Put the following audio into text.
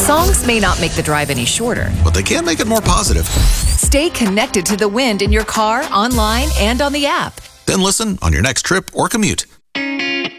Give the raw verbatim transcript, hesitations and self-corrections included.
Songs may not make the drive any shorter, but they can make it more positive. Stay connected to the wind in your car, online, and on the app. Then listen on your next trip or commute.